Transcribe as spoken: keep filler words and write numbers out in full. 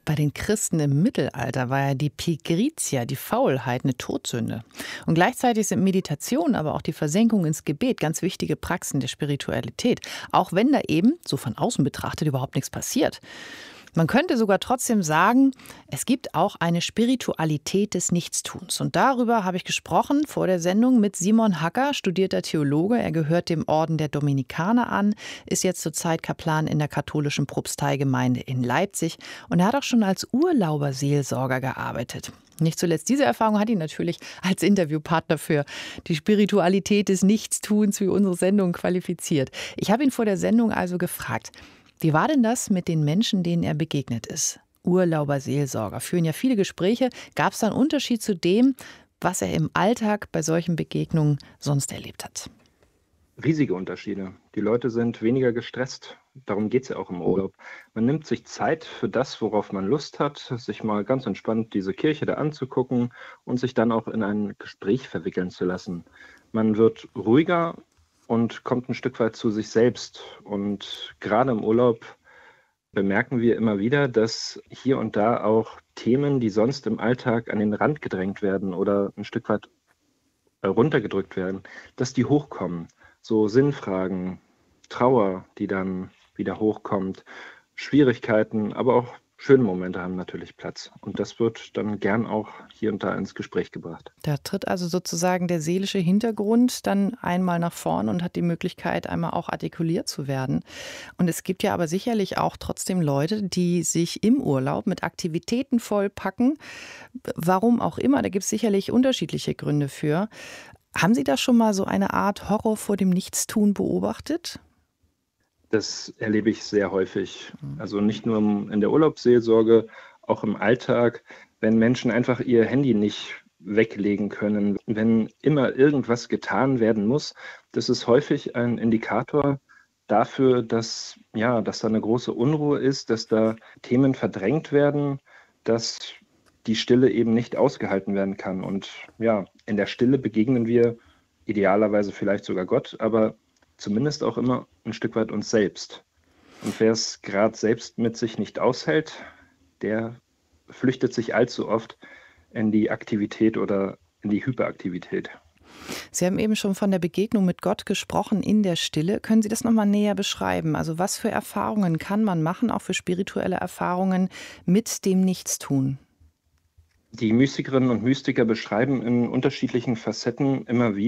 Bei den Christen im Mittelalter war ja die Pigritia, die Faulheit, eine Todsünde. Und gleichzeitig sind Meditation, aber auch die Versenkung ins Gebet ganz wichtige Praxen der Spiritualität. Auch wenn da eben, so von außen betrachtet, überhaupt nichts passiert. Man könnte sogar trotzdem sagen, es gibt auch eine Spiritualität des Nichtstuns. Und darüber habe ich gesprochen vor der Sendung mit Simon Hacker, studierter Theologe. Er gehört dem Orden der Dominikaner an, ist jetzt zurzeit Kaplan in der katholischen Propsteigemeinde in Leipzig. Und er hat auch schon als Urlauberseelsorger gearbeitet. Nicht zuletzt diese Erfahrung hat ihn natürlich als Interviewpartner für die Spiritualität des Nichtstuns für unsere Sendung qualifiziert. Ich habe ihn vor der Sendung also gefragt, wie war denn das mit den Menschen, denen er begegnet ist? Urlauberseelsorger führen ja viele Gespräche. Gab es da einen Unterschied zu dem, was er im Alltag bei solchen Begegnungen sonst erlebt hat? Riesige Unterschiede. Die Leute sind weniger gestresst. Darum geht es ja auch im Urlaub. Man nimmt sich Zeit für das, worauf man Lust hat, sich mal ganz entspannt diese Kirche da anzugucken und sich dann auch in ein Gespräch verwickeln zu lassen. Man wird ruhiger und kommt ein Stück weit zu sich selbst. Und gerade im Urlaub bemerken wir immer wieder, dass hier und da auch Themen, die sonst im Alltag an den Rand gedrängt werden oder ein Stück weit runtergedrückt werden, dass die hochkommen. So Sinnfragen, Trauer, die dann wieder hochkommt, Schwierigkeiten, aber auch schöne Momente haben natürlich Platz. Und das wird dann gern auch hier und da ins Gespräch gebracht. Da tritt also sozusagen der seelische Hintergrund dann einmal nach vorn und hat die Möglichkeit, einmal auch artikuliert zu werden. Und es gibt ja aber sicherlich auch trotzdem Leute, die sich im Urlaub mit Aktivitäten vollpacken. Warum auch immer, da gibt es sicherlich unterschiedliche Gründe für. Haben Sie da schon mal so eine Art Horror vor dem Nichtstun beobachtet? Das erlebe ich sehr häufig. Also nicht nur in der Urlaubsseelsorge, auch im Alltag, wenn Menschen einfach ihr Handy nicht weglegen können, wenn immer irgendwas getan werden muss. Das ist häufig ein Indikator dafür, dass, ja, dass da eine große Unruhe ist, dass da Themen verdrängt werden, dass die Stille eben nicht ausgehalten werden kann. Und ja, in der Stille begegnen wir idealerweise vielleicht sogar Gott, aber zumindest auch immer ein Stück weit uns selbst. Und wer es gerade selbst mit sich nicht aushält, der flüchtet sich allzu oft in die Aktivität oder in die Hyperaktivität. Sie haben eben schon von der Begegnung mit Gott gesprochen in der Stille. Können Sie das noch mal näher beschreiben? Also was für Erfahrungen kann man machen, auch für spirituelle Erfahrungen mit dem Nichtstun? Die Mystikerinnen und Mystiker beschreiben in unterschiedlichen Facetten immer wieder,